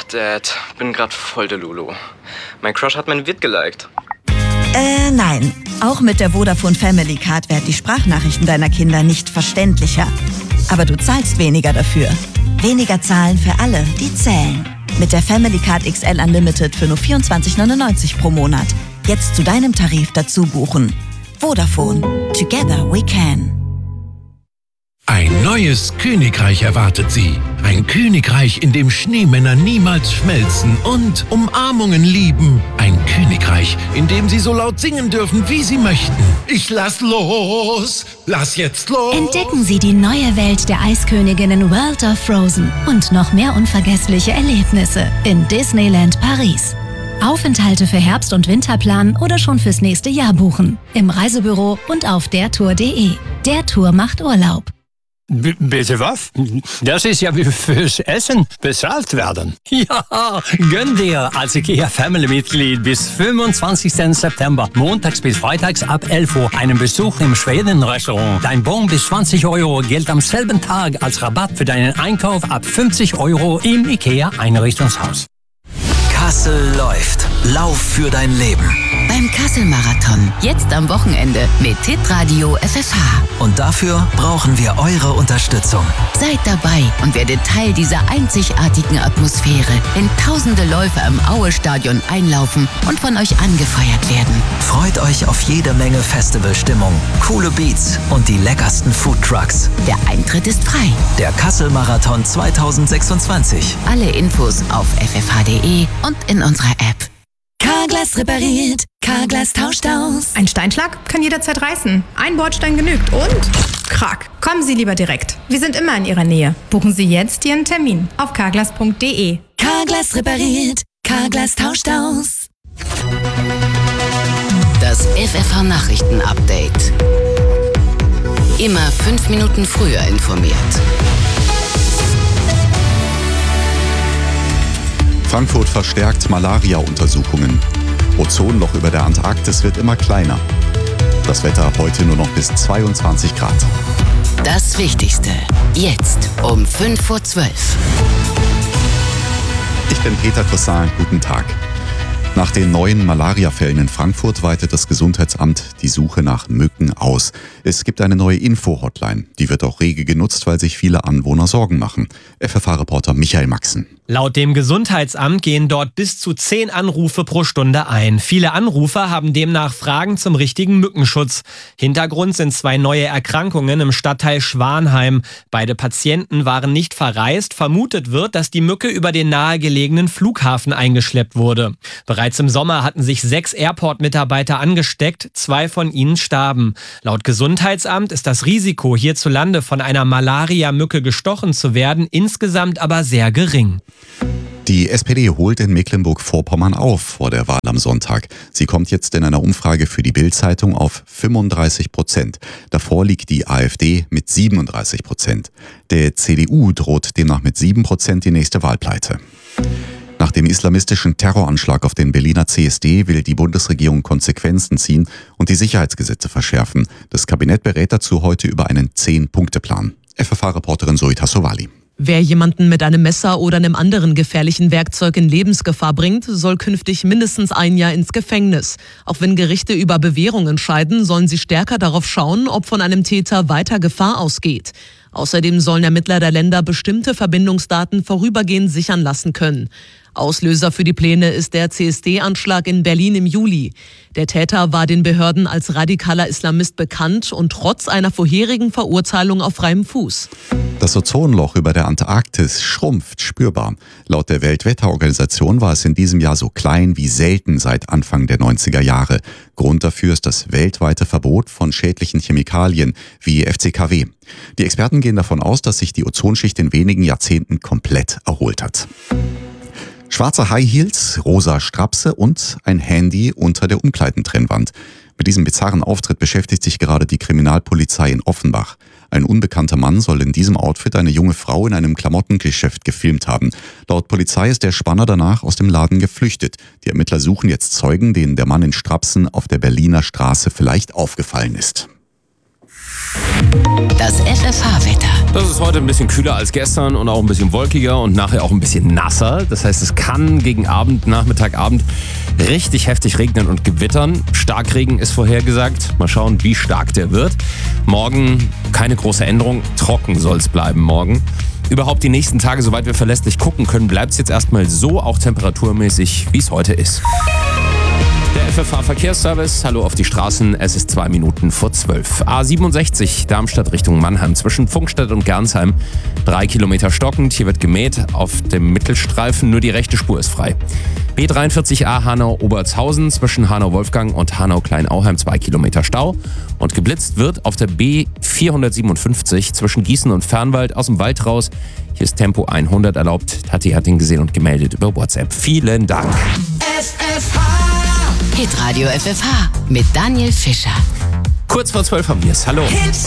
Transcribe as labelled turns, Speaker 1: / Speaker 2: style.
Speaker 1: Dad, bin grad voll der Lulu. Mein Crush hat mein Vid geliked.
Speaker 2: Nein. Auch mit der Vodafone Family Card werden die Sprachnachrichten deiner Kinder nicht verständlicher. Aber du zahlst weniger dafür. Weniger zahlen für alle, die zählen. Mit der Family Card XL Unlimited für nur 24,99 pro Monat. Jetzt zu deinem Tarif dazu buchen. Vodafone. Together we can.
Speaker 3: Ein neues Königreich erwartet Sie. Ein Königreich, in dem Schneemänner niemals schmelzen und Umarmungen lieben. Ein Königreich, in dem Sie so laut singen dürfen, wie Sie möchten. Ich lass los! Lass jetzt los!
Speaker 4: Entdecken Sie die neue Welt der Eisköniginnen World of Frozen und noch mehr unvergessliche Erlebnisse in Disneyland Paris. Aufenthalte für Herbst- und Winterplan oder schon fürs nächste Jahr buchen. Im Reisebüro und auf dertour.de. Der Tour macht Urlaub.
Speaker 5: Bitte was? Das ist ja wie fürs Essen bezahlt werden. Ja, gönn dir als IKEA-Family-Mitglied bis 25. September, montags bis freitags ab 11 Uhr, einen Besuch im Schweden-Restaurant. Dein Bon bis 20 € gilt am selben Tag als Rabatt für deinen Einkauf ab 50 € im IKEA-Einrichtungshaus.
Speaker 6: Kassel läuft. Lauf für dein Leben.
Speaker 7: Beim Kassel-Marathon. Jetzt am Wochenende mit Hitradio FFH.
Speaker 6: Und dafür brauchen wir eure Unterstützung.
Speaker 7: Seid dabei und werdet Teil dieser einzigartigen Atmosphäre, wenn tausende Läufer im Aue-Stadion einlaufen und von euch angefeuert werden.
Speaker 6: Freut euch auf jede Menge Festivalstimmung, coole Beats und die leckersten Foodtrucks.
Speaker 7: Der Eintritt ist frei.
Speaker 6: Der Kassel-Marathon 2026.
Speaker 7: Alle Infos auf ffh.de und in unserer App.
Speaker 2: Carglass repariert, Carglass tauscht aus.
Speaker 8: Ein Steinschlag kann jederzeit reißen. Ein Bordstein genügt und krack. Kommen Sie lieber direkt. Wir sind immer in Ihrer Nähe. Buchen Sie jetzt Ihren Termin auf carglass.de.
Speaker 2: Carglass repariert, Carglass tauscht aus.
Speaker 7: Das FFH-Nachrichten-Update. Immer 5 Minuten früher informiert.
Speaker 9: Frankfurt verstärkt Malaria-Untersuchungen. Ozonloch über der Antarktis wird immer kleiner. Das Wetter heute nur noch bis 22 Grad.
Speaker 7: Das Wichtigste. Jetzt um 5:12 Uhr.
Speaker 9: Ich bin Peter Croissant. Guten Tag. Nach den neuen Malariafällen in Frankfurt weitet das Gesundheitsamt die Suche nach Mücken aus. Es gibt eine neue Info-Hotline. Die wird auch rege genutzt, weil sich viele Anwohner Sorgen machen. FFH-Reporter Michael Maxen.
Speaker 10: Laut dem Gesundheitsamt gehen dort bis zu 10 Anrufe pro Stunde ein. Viele Anrufer haben demnach Fragen zum richtigen Mückenschutz. Hintergrund sind 2 neue Erkrankungen im Stadtteil Schwanheim. Beide Patienten waren nicht verreist. Vermutet wird, dass die Mücke über den nahegelegenen Flughafen eingeschleppt wurde. Bereits im Sommer hatten sich 6 Airport-Mitarbeiter angesteckt. 2 von ihnen starben. Laut Gesundheitsamt ist das Risiko, hierzulande von einer Malaria-Mücke gestochen zu werden, insgesamt aber sehr gering.
Speaker 9: Die SPD holt in Mecklenburg-Vorpommern auf vor der Wahl am Sonntag. Sie kommt jetzt in einer Umfrage für die Bild-Zeitung auf 35%. Davor liegt die AfD mit 37%. Der CDU droht demnach mit 7% die nächste Wahlpleite. Nach dem islamistischen Terroranschlag auf den Berliner CSD will die Bundesregierung Konsequenzen ziehen und die Sicherheitsgesetze verschärfen. Das Kabinett berät dazu heute über einen 10-Punkte-Plan. FFH-Reporterin Zoe Tassovali.
Speaker 11: Wer jemanden mit einem Messer oder einem anderen gefährlichen Werkzeug in Lebensgefahr bringt, soll künftig mindestens 1 Jahr ins Gefängnis. Auch wenn Gerichte über Bewährung entscheiden, sollen sie stärker darauf schauen, ob von einem Täter weiter Gefahr ausgeht. Außerdem sollen Ermittler der Länder bestimmte Verbindungsdaten vorübergehend sichern lassen können. Auslöser für die Pläne ist der CSD-Anschlag in Berlin im Juli. Der Täter war den Behörden als radikaler Islamist bekannt und trotz einer vorherigen Verurteilung auf freiem Fuß.
Speaker 9: Das Ozonloch über der Antarktis schrumpft spürbar. Laut der Weltwetterorganisation war es in diesem Jahr so klein wie selten seit Anfang der 90er Jahre. Grund dafür ist das weltweite Verbot von schädlichen Chemikalien wie FCKW. Die Experten gehen davon aus, dass sich die Ozonschicht in wenigen Jahrzehnten komplett erholt hat. Schwarze High Heels, rosa Strapse und ein Handy unter der Umkleidentrennwand. Mit diesem bizarren Auftritt beschäftigt sich gerade die Kriminalpolizei in Offenbach. Ein unbekannter Mann soll in diesem Outfit eine junge Frau in einem Klamottengeschäft gefilmt haben. Laut Polizei ist der Spanner danach aus dem Laden geflüchtet. Die Ermittler suchen jetzt Zeugen, denen der Mann in Strapsen auf der Berliner Straße vielleicht aufgefallen ist.
Speaker 7: Das FFH-Wetter.
Speaker 12: Das ist heute ein bisschen kühler als gestern und auch ein bisschen wolkiger und nachher auch ein bisschen nasser. Das heißt, es kann gegen Abend, Nachmittag, Abend richtig heftig regnen und gewittern. Starkregen ist vorhergesagt. Mal schauen, wie stark der wird. Morgen keine große Änderung. Trocken soll es bleiben morgen. Überhaupt die nächsten Tage, soweit wir verlässlich gucken können, bleibt es jetzt erstmal so, auch temperaturmäßig, wie es heute ist. Der FFH-Verkehrsservice, hallo auf die Straßen, es ist 2 Minuten vor 12. A67, Darmstadt Richtung Mannheim, zwischen Pfungstadt und Gernsheim. 3 Kilometer stockend, hier wird gemäht, auf dem Mittelstreifen nur die rechte Spur ist frei. B43A Hanau-Obertshausen, zwischen Hanau-Wolfgang und Hanau-Kleinauheim 2 Kilometer Stau. Und geblitzt wird auf der B457 zwischen Gießen und Fernwald aus dem Wald raus. Hier ist Tempo 100 erlaubt. Tati hat ihn gesehen und gemeldet über WhatsApp. Vielen Dank.
Speaker 7: Hitradio FFH mit Daniel Fischer.
Speaker 12: Kurz vor 12 haben wir es. Hallo.
Speaker 2: Hits